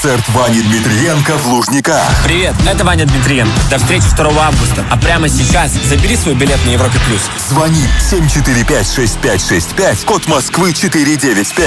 Концерт Вани Дмитриенко в Лужниках. Привет, это Ваня Дмитриенко. До встречи 2 августа. А прямо сейчас забери свой билет на Европе+. Звони 745-6565, код Москвы 495.